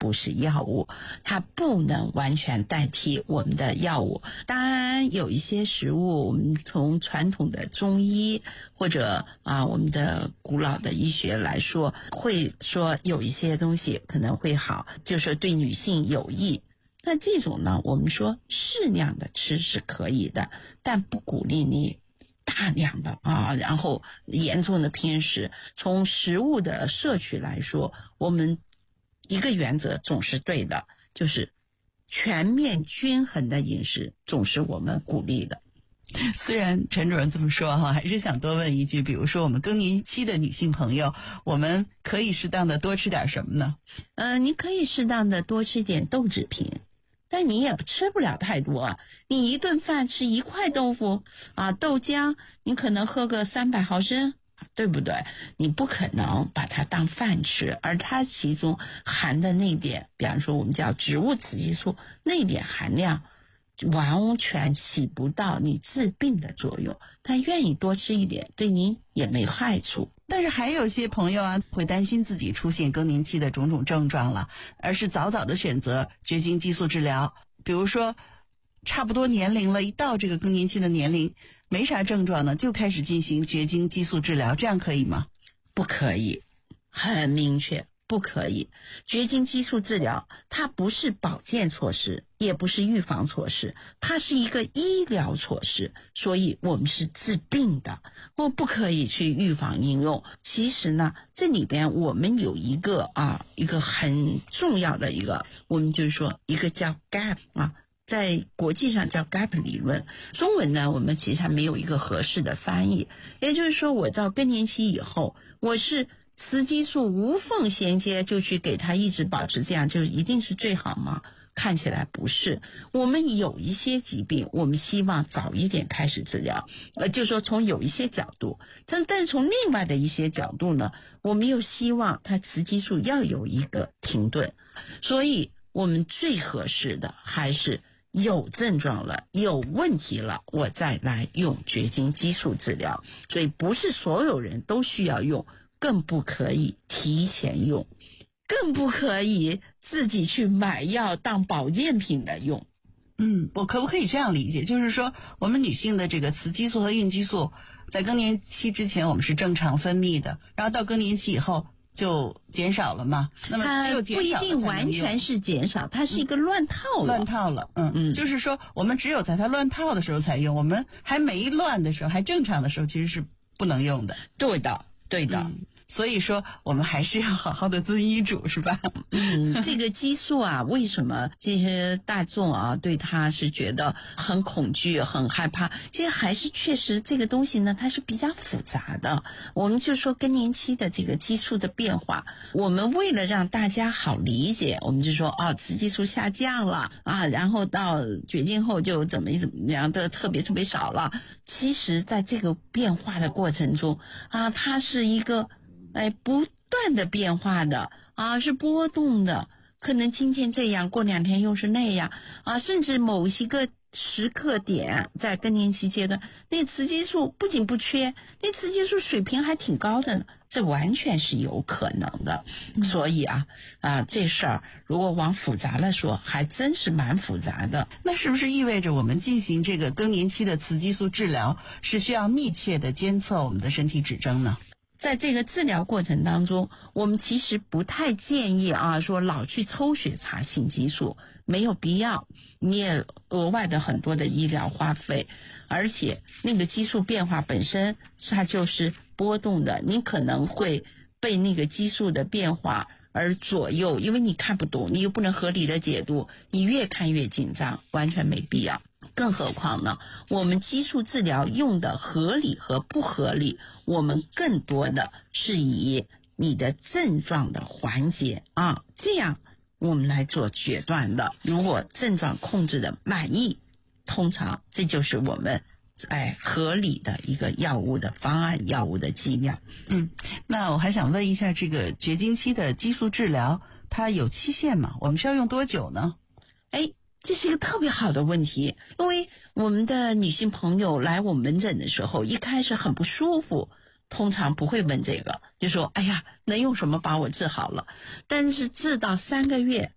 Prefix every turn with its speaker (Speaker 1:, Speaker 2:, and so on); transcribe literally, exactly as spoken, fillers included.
Speaker 1: 不是药物，它不能完全代替我们的药物。当然有一些食物，我们从传统的中医或者啊我们的古老的医学来说，会说有一些东西可能会好，就是对女性有益。那这种呢，我们说适量的吃是可以的，但不鼓励你大量的啊，然后严重的偏食。从食物的摄取来说，我们一个原则总是对的，就是全面均衡的饮食总是我们鼓励的。
Speaker 2: 虽然陈主任这么说哈，还是想多问一句，比如说我们更年期的女性朋友，我们可以适当的多吃点什么呢？
Speaker 1: 呃，你可以适当的多吃点豆制品，但你也吃不了太多。你一顿饭吃一块豆腐啊，豆浆你可能喝个三百毫升，对不对？你不可能把它当饭吃，而它其中含的那点，比方说我们叫植物雌激素，那点含量完全起不到你治病的作用，但愿意多吃一点，对您也没害处。
Speaker 2: 但是还有些朋友啊，会担心自己出现更年期的种种症状了，而是早早的选择绝经激素治疗。比如说差不多年龄了，一到这个更年期的年龄没啥症状呢，就开始进行绝经激素治疗，这样可以吗？
Speaker 1: 不可以，很明确不可以。绝经激素治疗它不是保健措施，也不是预防措施，它是一个医疗措施，所以我们是治病的，我不可以去预防应用。其实呢，这里边我们有一个啊一个很重要的一个，我们就是说一个叫 gap 啊，在国际上叫 gap 理论，中文呢我们其实还没有一个合适的翻译。也就是说，我到更年期以后，我是雌激素无缝衔接，就去给它一直保持这样，就一定是最好吗？看起来不是。我们有一些疾病，我们希望早一点开始治疗，呃，就是说从有一些角度，但但从另外的一些角度呢，我们又希望它雌激素要有一个停顿，所以我们最合适的还是有症状了，有问题了，我再来用绝经激素治疗。所以不是所有人都需要用，更不可以提前用，更不可以自己去买药当保健品的用。
Speaker 2: 嗯，我可不可以这样理解，就是说我们女性的这个雌激素和孕激素在更年期之前我们是正常分泌的，然后到更年期以后就减少了嘛？那么只有减少了才能用，
Speaker 1: 它不一定完全是减少，它是一个乱套了。
Speaker 2: 嗯、乱套了，嗯嗯，就是说我们只有在它乱套的时候才用，我们还没乱的时候，还正常的时候其实是不能用的。
Speaker 1: 对的，对的。
Speaker 2: 嗯，所以说我们还是要好好的遵医嘱，是吧？
Speaker 1: 嗯，这个激素啊，为什么这些大众啊对它是觉得很恐惧、很害怕？其实还是确实这个东西呢，它是比较复杂的。我们就说更年期的这个激素的变化，我们为了让大家好理解，我们就说哦，雌激素下降了啊，然后到绝经后就怎么怎么样的特别特别少了。其实在这个变化的过程中啊，它是一个哎不断的变化的啊，是波动的，可能今天这样，过两天又是那样啊，甚至某一个时刻点在更年期阶段，那雌激素不仅不缺，那雌激素水平还挺高的呢，这完全是有可能的。嗯、所以啊啊，这事儿如果往复杂了说，还真是蛮复杂的。
Speaker 2: 那是不是意味着我们进行这个更年期的雌激素治疗是需要密切的监测我们的身体指征呢？
Speaker 1: 在这个治疗过程当中，我们其实不太建议啊，说老去抽血查性激素，没有必要，你也额外的很多的医疗花费，而且那个激素变化本身它就是波动的，你可能会被那个激素的变化而左右，因为你看不懂，你又不能合理的解读，你越看越紧张，完全没必要。更何况呢，我们激素治疗用的合理和不合理，我们更多的是以你的症状的缓解啊，这样我们来做决断的。如果症状控制的满意，通常这就是我们哎合理的一个药物的方案，药物的剂量。
Speaker 2: 嗯，那我还想问一下，这个绝经期的激素治疗它有期限吗？我们需要用多久呢？
Speaker 1: 哎，这是一个特别好的问题，因为我们的女性朋友来我们门诊的时候，一开始很不舒服，通常不会问这个，就说哎呀，能用什么把我治好了？但是治到三个月